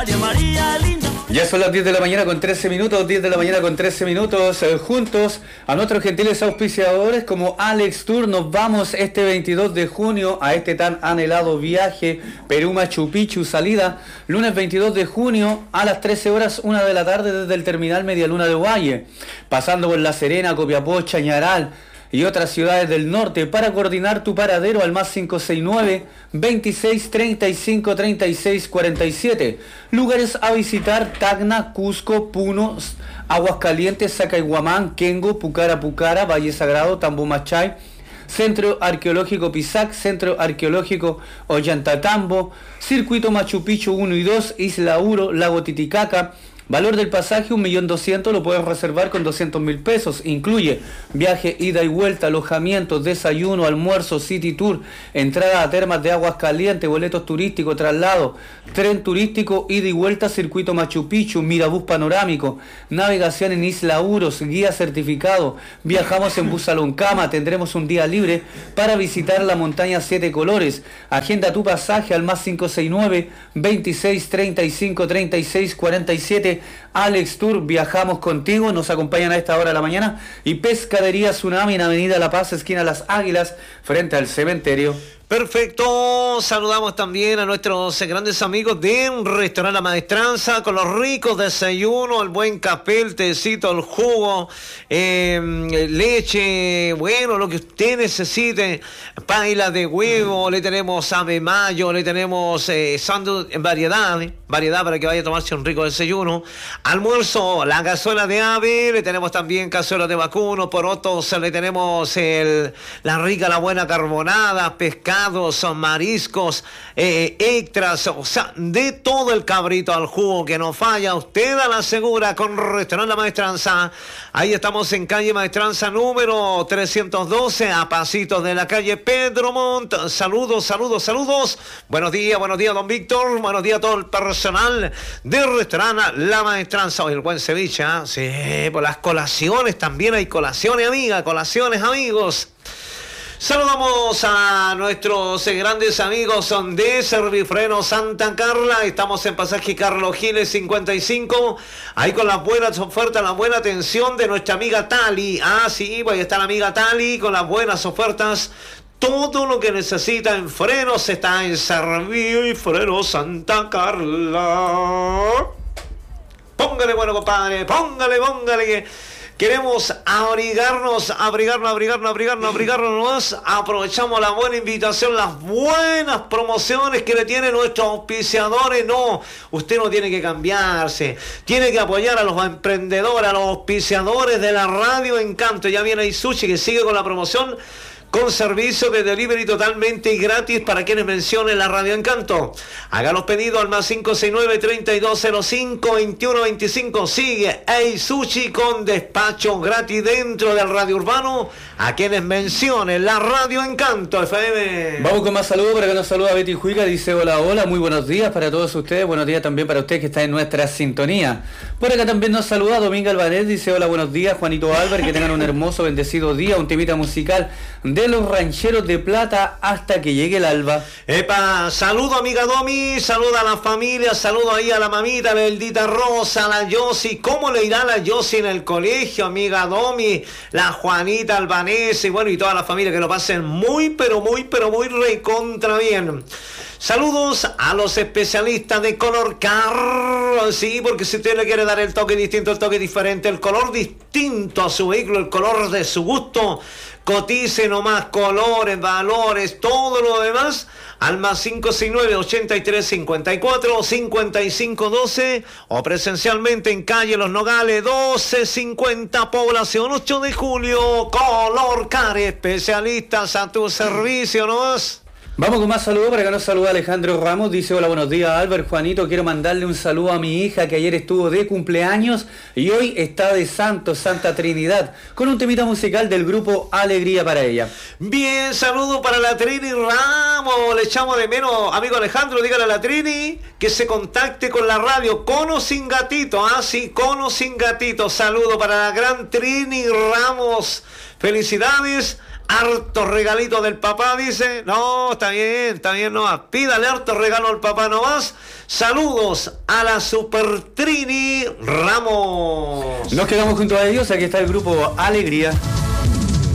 María linda. Ya son las 10 de la mañana con 13 minutos, 10 de la mañana con 13 minutos, juntos a nuestros gentiles auspiciadores como Alex Tour. Nos vamos este 22 de junio a este tan anhelado viaje Perú Machu Picchu, salida lunes 22 de junio a las 13 horas 1 de la tarde desde el terminal Media Luna de Ovalle, pasando por La Serena, Copiapó, Chañaral y otras ciudades del norte. Para coordinar tu paradero al más 569 26 35 36 47. Lugares a visitar: Tacna, Cusco, Puno, Aguascalientes, Sacaiguamán, Kengo, Pucara Pucara, Valle Sagrado, Tambumachay, Centro Arqueológico Pisac, Centro Arqueológico Ollantatambo, Circuito Machu Picchu 1 y 2, Isla Uro, Lago Titicaca. Valor del pasaje 1.200.000, lo puedes reservar con 200.000 pesos. Incluye viaje, ida y vuelta, alojamiento, desayuno, almuerzo, city tour, entrada a termas de aguas calientes, boletos turísticos, traslado, tren turístico, ida y vuelta, circuito Machu Picchu, mirabús panorámico, navegación en Isla Uros, guía certificado. Viajamos en bus salón cama, tendremos un día libre para visitar la montaña 7 colores. Agenda tu pasaje al más 569 26 35 36 47. Alex Tour, viajamos contigo. Nos acompañan a esta hora de la mañana. Y Pescadería Tsunami en Avenida La Paz, esquina Las Águilas, frente al cementerio. Perfecto, saludamos también a nuestros grandes amigos de Restaurante La Maestranza, con los ricos desayunos, el buen café, el tecito, el jugo, leche, bueno, lo que usted necesite, paila de huevo, le tenemos ave mayo, le tenemos sándwich en variedad para que vaya a tomarse un rico desayuno. Almuerzo, la cazuela de ave, le tenemos también cazuela de vacuno, porotos, le tenemos la rica, la buena carbonada, pescado, son mariscos, extras, o sea, de todo el cabrito al jugo que no falla. Usted a la segura con Restaurante La Maestranza. Ahí estamos en calle Maestranza número 312, a pasitos de la calle Pedro Montt. Saludos. Buenos días, don Víctor. Buenos días a todo el personal de Restaurante La Maestranza. Hoy el buen ceviche, ¿eh? Sí, por las colaciones también hay colaciones, amigas, colaciones, amigos. Saludamos a nuestros grandes amigos de Servifreno Santa Carla. Estamos en pasaje Carlos Giles 55. Ahí con las buenas ofertas, la buena atención de nuestra amiga Tali. Ah, sí, pues ahí está la amiga Tali con las buenas ofertas. Todo lo que necesita en frenos está en Servifreno Santa Carla. Póngale, bueno, compadre, póngale que queremos abrigarnos más. Aprovechamos la buena invitación, las buenas promociones que le tienen nuestros auspiciadores. No, usted no tiene que cambiarse, tiene que apoyar a los emprendedores, a los auspiciadores de la Radio Encanto. Ya viene Isuchi que sigue con la promoción, con servicio de delivery totalmente gratis para quienes mencionen la Radio Encanto. Haga los pedidos al más 569-3205-2125. Sigue Eisuchi con despacho gratis dentro del Radio Urbano a quienes mencionen la Radio Encanto FM. Vamos con más saludos. Para que nos saluda Betty Juiga, dice hola, muy buenos días para todos ustedes. Buenos días también para usted que está en nuestra sintonía. Por acá también nos saluda Dominga Alvarez, dice hola, buenos días Juanito Álvarez, que tengan un hermoso, bendecido día, un temita musical de los Rancheros de Plata hasta que llegue el alba. Epa, saludo amiga Domi, saludo a la familia, saludo ahí a la mamita, a la Eldita Rosa, a la Yossi. ¿Cómo le irá la Yossi en el colegio, amiga Domi? La Juanita Albanese, y bueno, y toda la familia, que lo pasen muy recontra bien. Saludos a los especialistas de Color Car. Sí, porque si usted le quiere dar el toque distinto, el toque diferente, el color distinto a su vehículo, el color de su gusto, cotice nomás colores, valores, todo lo demás al más 569-8354-5512 o presencialmente en calle Los Nogales 1250, población 8 de julio. Color Car, especialistas a tu servicio nomás. Vamos con más saludos. Para que nos saluda Alejandro Ramos, dice hola, buenos días Albert, Juanito, quiero mandarle un saludo a mi hija que ayer estuvo de cumpleaños y hoy está de santo, Santa Trinidad, con un temita musical del grupo Alegría para ella. Bien, saludo para la Trini Ramos, le echamos de menos, amigo Alejandro, dígale a la Trini que se contacte con la radio, con o sin gatito, sí, con o sin gatito. Saludo para la gran Trini Ramos, felicidades Harto regalito del papá, dice. No, está bien nomás. Pídale harto regalo al papá nomás. Saludos a la Super Trini Ramos. Nos quedamos junto a ellos. Aquí está el grupo Alegría.